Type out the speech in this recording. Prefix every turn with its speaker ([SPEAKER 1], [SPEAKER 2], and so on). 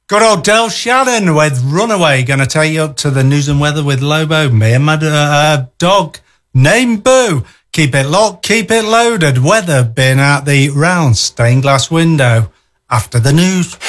[SPEAKER 1] Good old Del Shannon with Runaway. Going to take you up to the news and weather with Lobo. Me and my dog named Boo. Keep it locked, keep it loaded. Weather being out the round stained glass window. After the news.